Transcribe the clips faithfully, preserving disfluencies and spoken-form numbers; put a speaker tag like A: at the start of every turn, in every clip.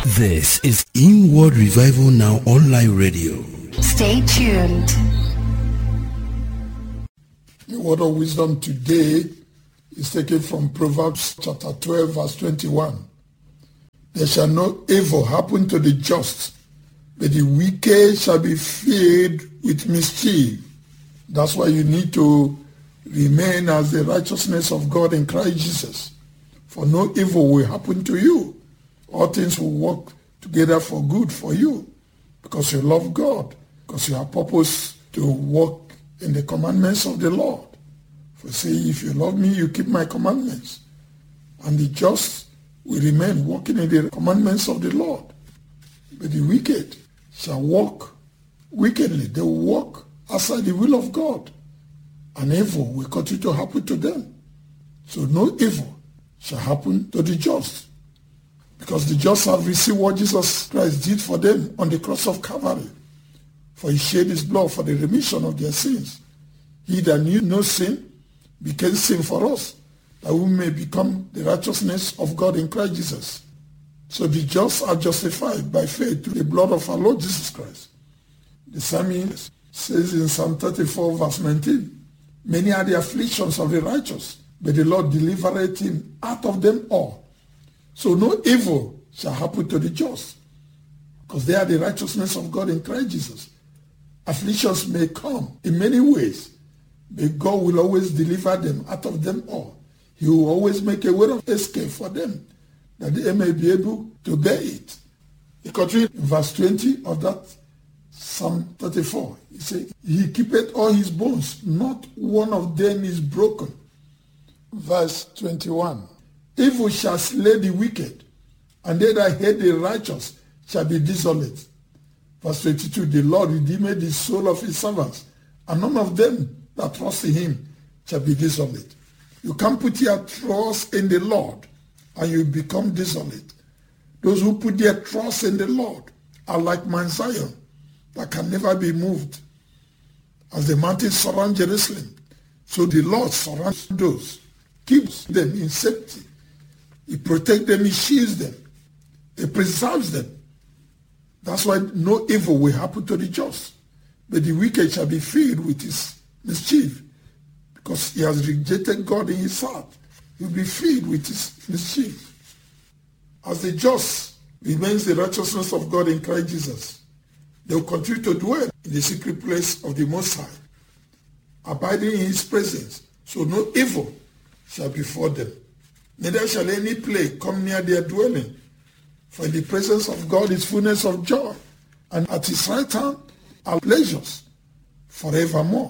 A: This is Inward Revival Now Online Radio.
B: Stay tuned.
C: The word of wisdom today is taken from Proverbs chapter twelve, verse twenty-one. There shall no evil happen to the just, but the wicked shall be filled with mischief. That's why you need to remain as the righteousness of God in Christ Jesus. For no evil will happen to you. All things will work together for good for you because you love God, because you have purpose to walk in the commandments of the Lord. For say, if you love me, you keep my commandments. And the just will remain walking in the commandments of the Lord. But the wicked shall walk wickedly. They will walk outside the will of God. And evil will continue to happen to them. So no evil shall happen to the just. Because the just have received what Jesus Christ did for them on the cross of Calvary. For he shed his blood for the remission of their sins. He that knew no sin became sin for us, that we may become the righteousness of God in Christ Jesus. So the just are justified by faith through the blood of our Lord Jesus Christ. The psalmist says in Psalm thirty-four, verse nineteen, many are the afflictions of the righteous, but the Lord delivereth him out of them all. So no evil shall happen to the just, because they are the righteousness of God in Christ Jesus. Afflictions may come in many ways, but God will always deliver them out of them all. He will always make a way of escape for them, that they may be able to bear it. He continued in verse twenty of that Psalm thirty-four. He said, he keepeth all his bones, not one of them is broken. Verse twenty-one. Evil shall slay the wicked, and they that hate the righteous shall be desolate. Verse twenty-two, the Lord redeemed the soul of his servants, and none of them that trust in him shall be desolate. You can't put your trust in the Lord, and you become desolate. Those who put their trust in the Lord are like Mount Zion, that can never be moved. As the mountains surround Jerusalem, so the Lord surrounds those, keeps them in safety. He protects them, he shields them, he preserves them. That's why no evil will happen to the just, but the wicked shall be filled with his mischief, because he has rejected God in his heart. He will be filled with his mischief. As the just remains the righteousness of God in Christ Jesus, they will continue to dwell in the secret place of the Most High, abiding in his presence, so no evil shall befall them. Neither shall any plague come near their dwelling. For in the presence of God is fullness of joy, and at his right hand are pleasures forevermore.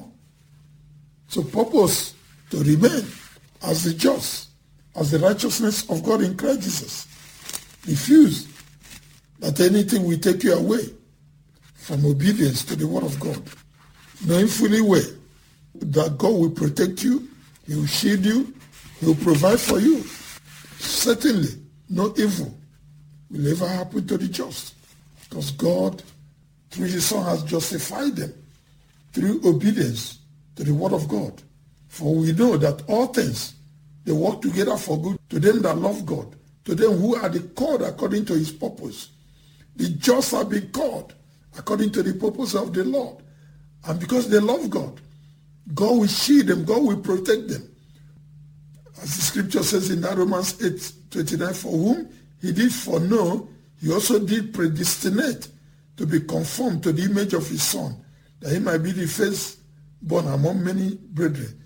C: So purpose to remain as the just, as the righteousness of God in Christ Jesus. Refuse that anything will take you away from obedience to the word of God. Knowing fully well that God will protect you, he will shield you, he will provide for you. Certainly, no evil will ever happen to the just, because God, through his Son, has justified them through obedience to the word of God. For we know that all things, they work together for good to them that love God, to them who are the called according to his purpose. The just have been called according to the purpose of the Lord. And because they love God, God will shield them, God will protect them. As the scripture says in that Romans eight twenty-nine, for whom he did foreknow, he also did predestinate to be conformed to the image of his Son, that he might be the firstborn among many brethren.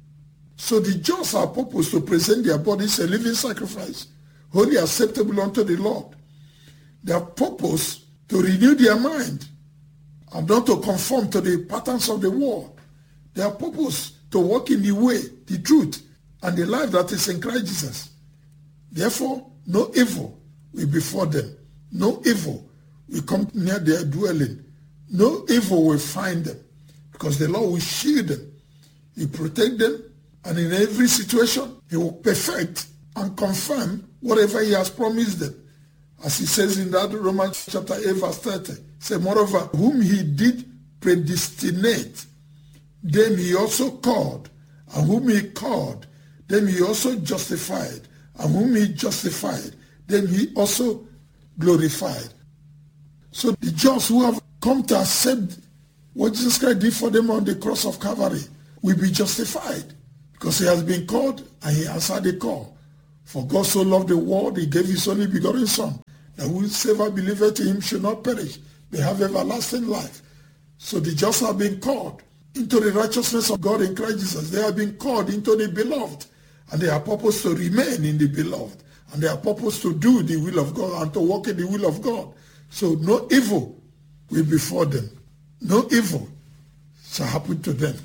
C: So the just are purposed to present their bodies a living sacrifice, wholly acceptable unto the Lord. They are purposed to renew their mind and not to conform to the patterns of the world. They are purposed to walk in the way, the truth, and the life that is in Christ Jesus. Therefore, no evil will befall them. No evil will come near their dwelling. No evil will find them, because the Lord will shield them. He will protect them, and in every situation, he will perfect and confirm whatever he has promised them. As he says in that Romans chapter eight, verse thirty, say, moreover, whom he did predestinate, them he also called, and whom he called, them he also justified, and whom he justified, then he also glorified. So the just who have come to accept what Jesus Christ did for them on the cross of Calvary will be justified, because he has been called and he answered the call. For God so loved the world, he gave his only begotten Son, that whosoever believeth in him should not perish, but have everlasting life. So the just have been called into the righteousness of God in Christ Jesus. They have been called into the beloved, and they are purposed to remain in the beloved, and they are purposed to do the will of God and to walk in the will of God. So no evil will befall them. No evil shall happen to them.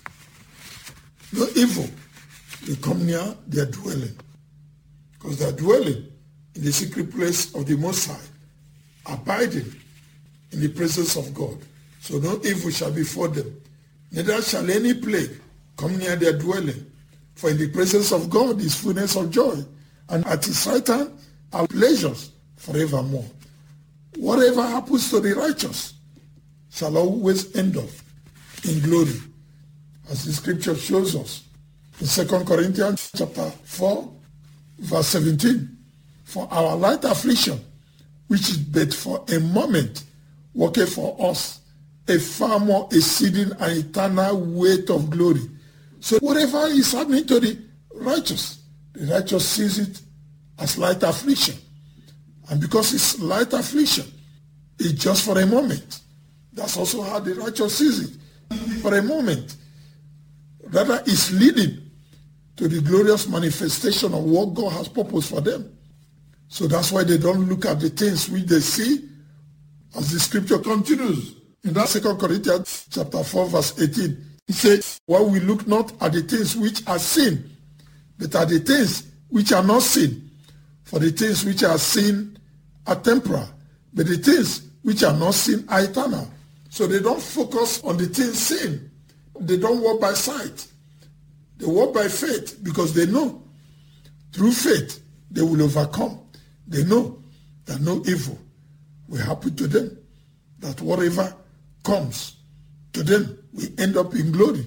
C: No evil will come near their dwelling, because they are dwelling in the secret place of the Most High, abiding in the presence of God. So no evil shall befall them, neither shall any plague come near their dwelling. For in the presence of God is fullness of joy, and at his right hand are pleasures forevermore. Whatever happens to the righteous shall always end up in glory, as the scripture shows us in Second Corinthians chapter four, verse seventeen. For our light affliction, which is but for a moment, worketh for us a far more exceeding and eternal weight of glory. So whatever is happening to the righteous, the righteous sees it as light affliction. And because it's light affliction, it's just for a moment. That's also how the righteous sees it. For a moment. Rather, it's leading to the glorious manifestation of what God has purposed for them. So that's why they don't look at the things which they see, as the scripture continues. In that Second Corinthians chapter four, verse eighteen, it says, while we look not at the things which are seen, but at the things which are not seen. For the things which are seen are temporal, but the things which are not seen are eternal. So they don't focus on the things seen. They don't walk by sight. They walk by faith, because they know through faith they will overcome. They know that no evil will happen to them, that whatever comes to them will end up in glory.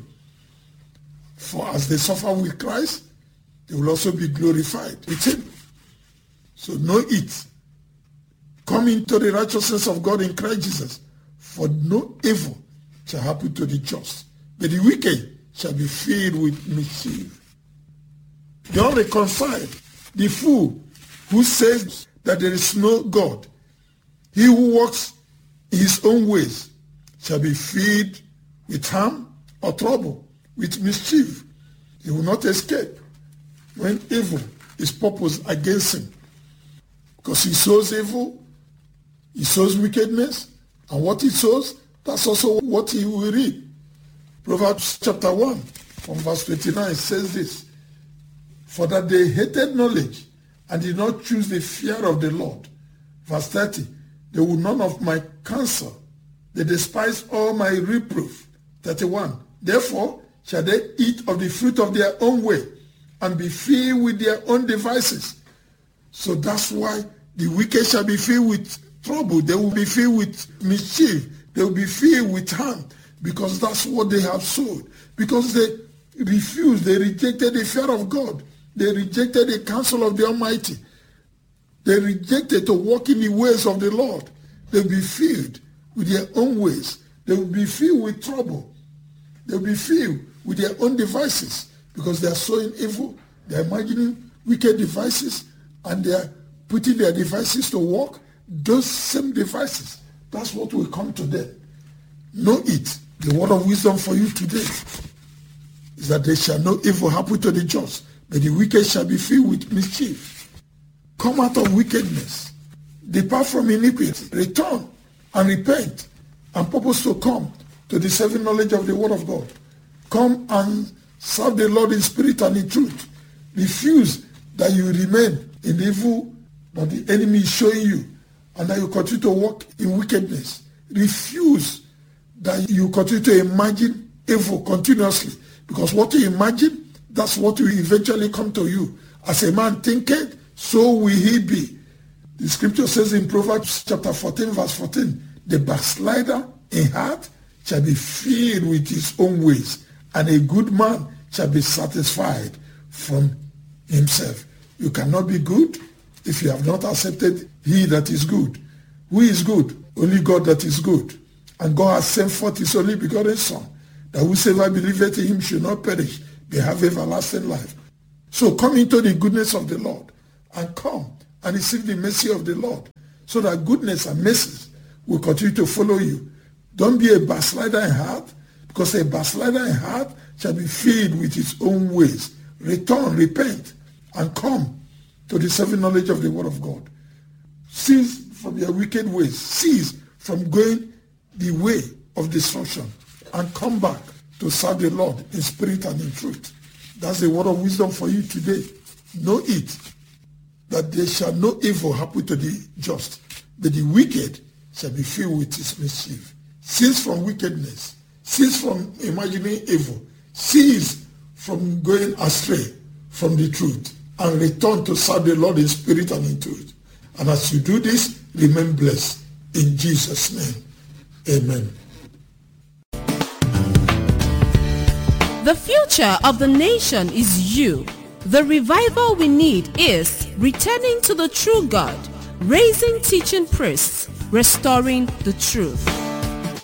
C: For as they suffer with Christ, they will also be glorified with him. So know it. Come into the righteousness of God in Christ Jesus, for no evil shall happen to the just, but the wicked shall be filled with mischief. The unreconciled, the fool who says that there is no God, he who walks in his own ways, shall be filled with harm or trouble, with mischief. He will not escape when evil is purposed against him. Because he sows evil, he sows wickedness, and what he sows, that's also what he will reap. Proverbs chapter one, from verse twenty-nine says this, for that they hated knowledge and did not choose the fear of the Lord. Verse thirty, they will none of my counsel, they despise all my reproof. thirty-one, therefore shall they eat of the fruit of their own way and be filled with their own devices. So that's why the wicked shall be filled with trouble. They will be filled with mischief. They will be filled with harm, because that's what they have sowed. Because they refused, they rejected the fear of God. They rejected the counsel of the Almighty. They rejected to walk in the ways of the Lord. They will be filled with their own ways. They will be filled with trouble. They will be filled with their own devices, because they are sowing evil. They are imagining wicked devices, and they are putting their devices to work. Those same devices, that's what will come to them. Know it. The word of wisdom for you today is that there shall no evil happen to the just, but the wicked shall be filled with mischief. Come out of wickedness. Depart from iniquity. Return and repent, and purpose to come to the saving knowledge of the word of God. Come and serve the Lord in spirit and in truth. Refuse that you remain in evil that the enemy is showing you, and that you continue to walk in wickedness. Refuse that you continue to imagine evil continuously, because what you imagine, that's what will eventually come to you. As a man thinketh, so will he be. The scripture says in Proverbs chapter fourteen, verse fourteen, the backslider in heart shall be filled with his own ways, and a good man shall be satisfied from himself. You cannot be good if you have not accepted he that is good. Who is good? Only God that is good. And God has sent forth his only begotten Son, that whosoever believeth in him should not perish, but have everlasting life. So come into the goodness of the Lord, and come and receive the mercy of the Lord, so that goodness and mercy will continue to follow you. Don't be a backslider in heart, because a backslider in heart shall be filled with its own ways. Return, repent, and come to the saving knowledge of the word of God. Cease from your wicked ways. Cease from going the way of destruction, and come back to serve the Lord in spirit and in truth. That's the word of wisdom for you today. Know it, that there shall no evil happen to the just, but the wicked shall be filled with his mischief. Cease from wickedness. Cease from imagining evil. Cease from going astray from the truth, and return to serve the Lord in spirit and in truth. And as you do this, remain blessed. In Jesus' name, amen.
D: The future of the nation is you. The revival we need is returning to the true God, raising teaching priests, restoring the truth.